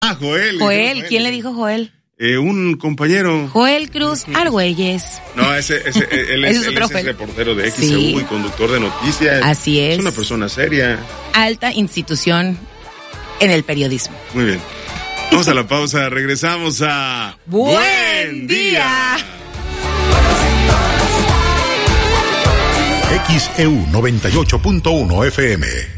Joel. Joel, ¿quién le dijo Joel? Un compañero. Joel Cruz Argüelles. No, él es reportero de XEU y conductor de noticias. Así es. Es una persona seria. Alta institución en el periodismo. Muy bien. Vamos a la pausa, regresamos a Buen Día. XEU 98.1 FM.